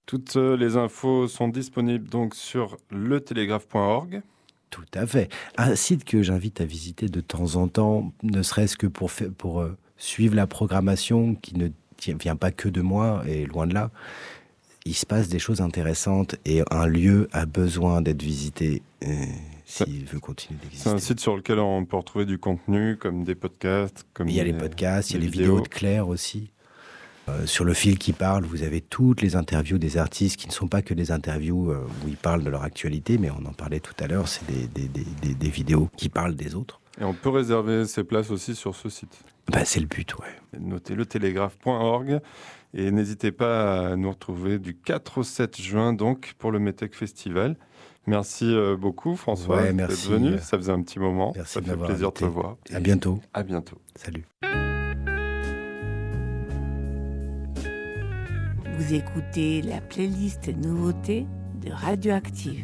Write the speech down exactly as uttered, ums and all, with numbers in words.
Toutes les infos sont disponibles donc sur le télégraphe point org. Tout à fait. Un site que j'invite à visiter de temps en temps, ne serait-ce que pour, fa- pour euh, suivre la programmation qui ne tient- vient pas que de moi, et loin de là. Il se passe des choses intéressantes et un lieu a besoin d'être visité euh, s'il veut continuer d'exister. C'est un site sur lequel on peut retrouver du contenu, comme des podcasts, comme Il y a des, les podcasts, il y a les vidéos. vidéos de Claire aussi. Euh, sur le fil qui parle, vous avez toutes les interviews des artistes qui ne sont pas que des interviews euh, où ils parlent de leur actualité, mais on en parlait tout à l'heure, c'est des, des, des, des, des vidéos qui parlent des autres. Et on peut réserver ses places aussi sur ce site. Bah, c'est le but, ouais. Notez le télégraphe point org et n'hésitez pas à nous retrouver du quatre au sept juin donc pour le Metec Festival. Merci euh, beaucoup François Ouais, d'être merci. venu, ça faisait un petit moment. Merci Ça de fait m'avoir plaisir invité. de te voir. À bientôt. À bientôt. Salut. Vous écoutez la playlist nouveautés de Radioactive.